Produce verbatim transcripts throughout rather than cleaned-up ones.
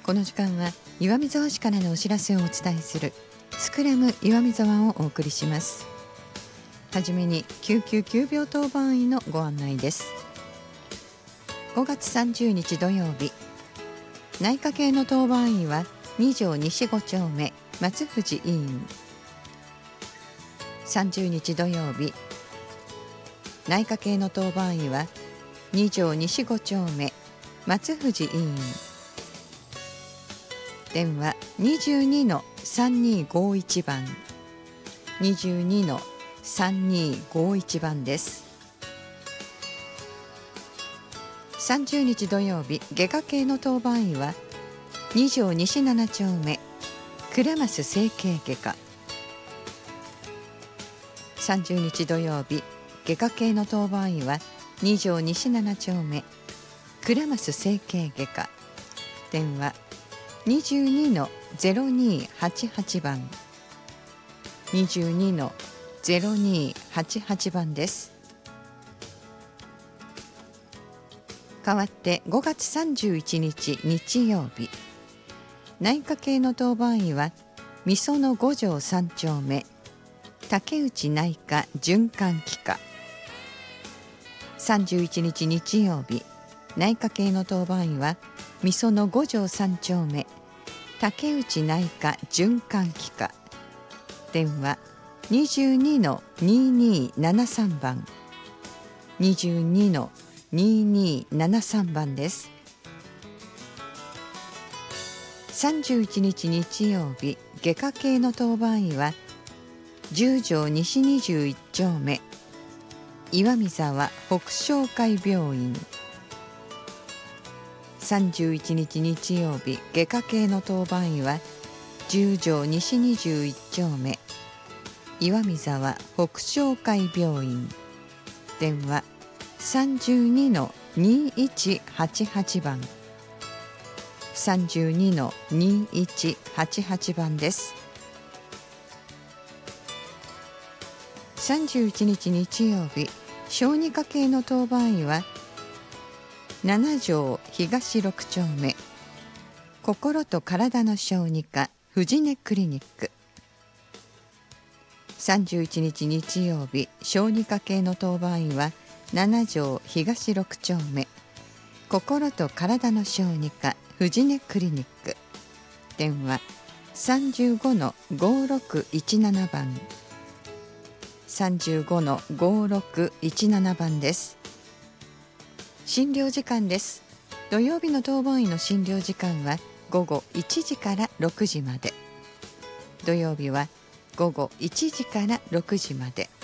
この時間は岩見沢市からのお知らせをお伝えするスクラム岩見沢をお送りします。はじめに救急急病当番員のご案内です。ごがつさんじゅうにち土曜日、内科系の当番員はに条西ご丁目松藤委員。さんじゅうにち土曜日、内科系の当番員はに条西ご丁目松藤委員。電話 にじゅうにのさんにーごーいち 番 にじゅうにのさんにーごーいち 番です。さんじゅうにち土曜日、外科系の当番員はに条西なな丁目倉増整形外科。さんじゅうにち土曜日、外科系の当番員はに条西なな丁目倉増整形外科。電話にじゅうにのゼロにーはちはち 番 にじゅうにのゼロにーはちはち 番です。代わってごがつさんじゅういちにち日曜日、内科系の当番員はみそのご条さん丁目竹内内科循環器科。さんじゅういちにち日曜日、内科系の当番員はみそのご条さん丁目竹内内科循環器科。電話にじゅうにのにーにーななさん 番 にじゅうにのにーにーななさん 番です。さんじゅういちにち日曜日、外科系の当番員はじゅう条西にじゅういち丁目岩見沢北昇会病院。さんじゅういちにち日曜日、外科系の当番員はじゅう条西にじゅういち丁目岩見沢北昇会病院。電話さんじゅうにのにーいちはちはち 番 さんじゅうにのにーいちはちはち 番です。さんじゅういちにち日曜日、小児科系の当番員はなな条東ろく丁目心と体の小児科藤根クリニック。さんじゅういちにち日曜日、小児科系の当番員はなな条東ろく丁目心と体の小児科藤根クリニック。電話さんじゅうごのごーろくいちなな 番 さんじゅうごのごーろくいちなな 番です。診療時間です。土曜日の当番員の診療時間はごごいちじからろくじまで。土曜日はごごいちじからろくじまで。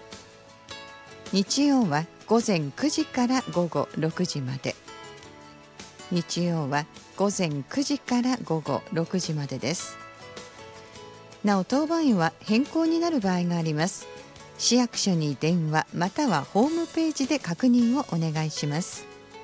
日曜はごぜんくじからごごろくじまで。日曜はごぜんくじからごごろくじまでです。なお、当番員は変更になる場合があります。市役所に電話またはホームページで確認をお願いします。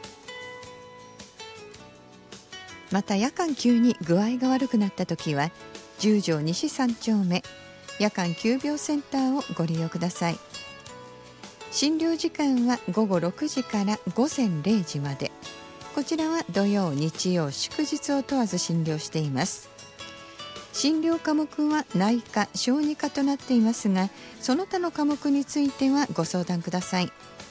また、夜間急に具合が悪くなったときはじゅう条西さん丁目夜間急病センターをご利用ください。診療時間はごごろくじからごぜんれいじまで。こちらは土曜日曜祝日を問わず診療しています。診療科目は内科小児科となっていますが、その他の科目についてはご相談ください。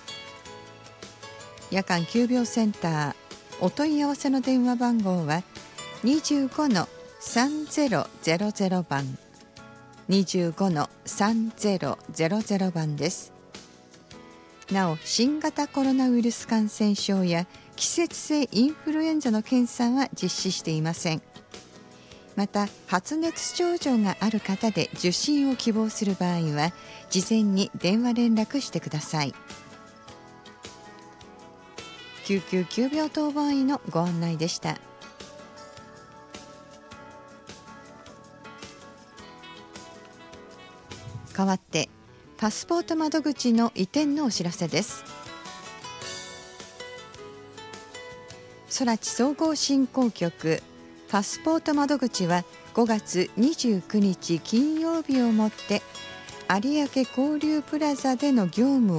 夜間急病センターお問い合わせの電話番号はにじゅうごのさんぜろぜろぜろ 番 にじゅうごのさんぜろぜろぜろ 番です。なお、新型コロナウイルス感染症や季節性インフルエンザの検査は実施していません。また、発熱症状がある方で受診を希望する場合は事前に電話連絡してください。救急急病当番員のご案内でした。代わってパスポート窓口の移転のお知らせです。空知総合振興局パスポート窓口はごがつにじゅうくにち金曜日をもって有明交流プラザでの業務を